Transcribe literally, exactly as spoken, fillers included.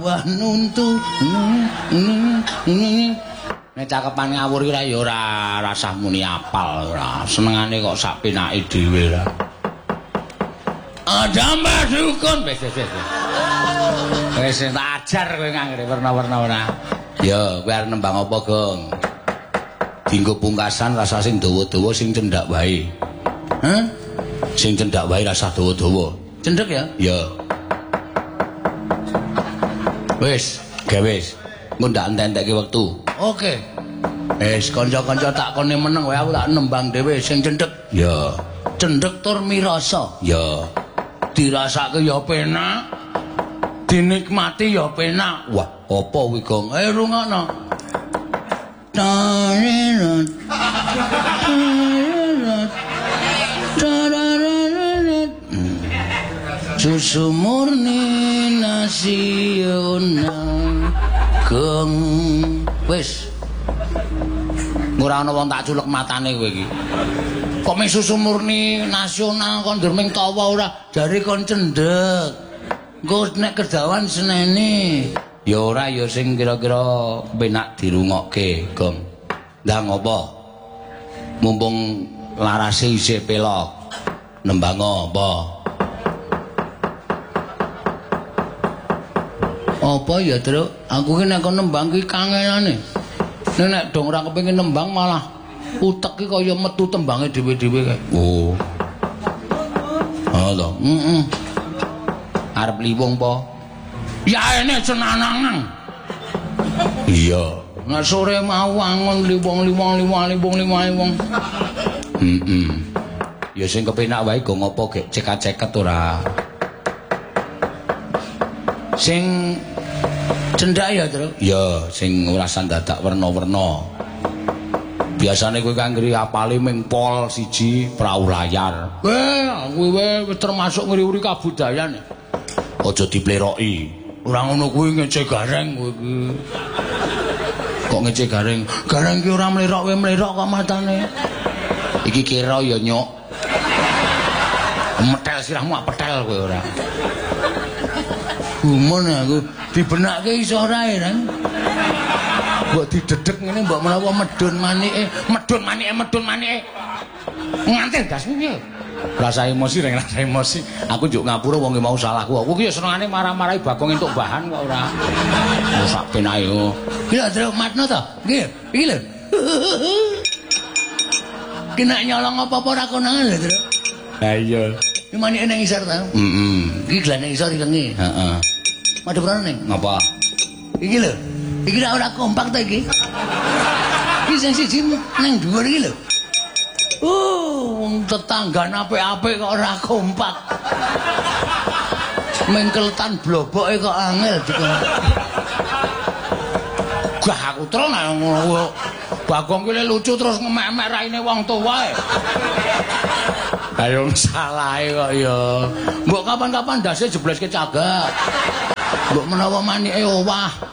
Wah nuntu. Nek cakepan ngawur iki ya ora rasah muni apal ora. Senengane kok sak penake dhewe ra. Ada Mbah Dukun. Wis wis wis. Wis tak ajar kowe nganggo warna-warna ora. Ya, kowe arep nembang apa, Gong? Dinggo pungkasan rasa sing dawa-dawa sing cendak wae. Hah? Sing cendak wae rasa dawa-dawa. Cendek ya? Ya. Wis, gawes. Engko ndak entek-entekke wektu. Oke. Wis kanca-kanca tak kone meneng wae aku tak nembang dhewe sing cendhek. Ya. Cendhek tur mirasa. Ya. Dirasake ya penak. Dinikmati ya penak. Wah, apa kuwi, Gong? Eh rungokno. Tarirut. Tarirut. Susu murni nasional Gong wis ora ana wong tak culek matane kowe iki kok mung susu murni nasional kon ndur ming tawa ora jare kon cendhek engko nek kedawan senene ya ora ya sing kira-kira penak dirungokke Gong ndang apa mumpung larase isih pelok nembang apa apa ya Truk aku ki nek nembang ki kangelane nek dong ora kepengin nembang malah utek ki kaya metu tembange dhewe-dhewe kae oh oh to heeh arep liwung po ya ene senanang iya nek sore mau angon liwung-liwung liwung-liwung liwung heeh ya sing kepenak wae go ngopo gek cekat-ceket ora sing cendak ya terus ya sing urasan dadak werna-werna biasane kowe kanggri apale ming pol siji prau layar weh kowe wis termasuk ngriuri kabudayan aja dipleroki ora ngono kuwi ngece gareng kowe iki kok ngece gareng gareng ki ora mlerok kowe mlerok kok matane iki kira ya nyok metel sirahmu petel kowe ora gumun aku dibenakke iso ora kan mbok didedek ngene mbok menawa medun manike medun manike medun manike ngantil dasmu piye rasa emosi reng rasa emosi aku njuk ngapura wong mau salahku aku ki ya senengane marah-marahi Bagong entuk bahan kok ora sak penake yo iki lho Truk matno to nggih iki lho ki nek nyolong apa-apa ora konangan lho Truk ha iya iki manike nang isor ta heeh iki glane isor ilengi heeh madhep rono ning ngapa iki lho iki ora kompak ta iki iki sing siji nang dhuwur iki lho uh wong tetanggan apik-apik kok ora kompak mengkeletan bloboke kok angel dikon gah aku terus nang ngono Bagong ki lucu terus ngemek-emek raine wong tuwa e ayo salahe kok ya mbok kapan-kapan ndase jebleske cagak mbok menawa manike owah